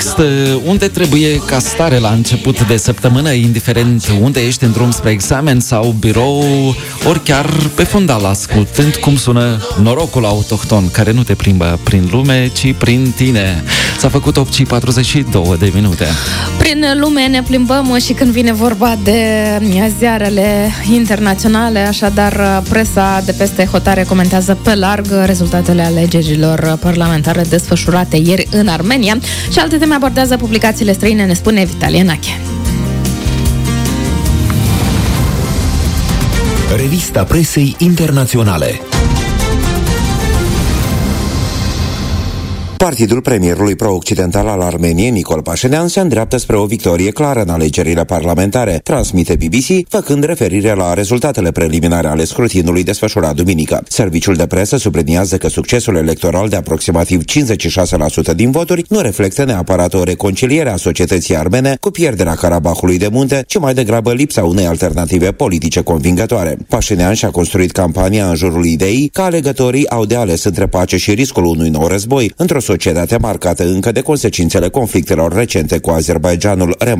Podcast, unde trebuie ca stare la început de săptămână, indiferent unde ești în drum spre examen sau birou, ori chiar pe fundal, ascultând cum sună norocul autohton, care nu te plimbă prin lume, ci prin tine. S-a făcut 8:42 de minute. Prin lume ne plimbăm și când vine vorba de ziarele internaționale, așadar presa de peste hotare comentează pe larg rezultatele alegerilor parlamentare desfășurate ieri în Armenia și alte teme abordează publicațiile străine, ne spune Vitalie Nache. Revista presei internaționale. Partidul premierului pro-occidental al Armeniei, Nicol Pașinean, se îndreaptă spre o victorie clară în alegerile parlamentare, transmite BBC, făcând referire la rezultatele preliminare ale scrutinului desfășurat duminică. Serviciul de presă subliniază că succesul electoral de aproximativ 56% din voturi nu reflectă neapărat o reconciliere a societății armene cu pierderea Karabahului de munte, ci mai degrabă lipsa unei alternative politice convingătoare. Pașinean și-a construit campania în jurul ideii că alegătorii au de ales între pace și riscul unui nou război, într-o societate marcată încă de consecințele conflictelor recente cu Azerbaidjanul,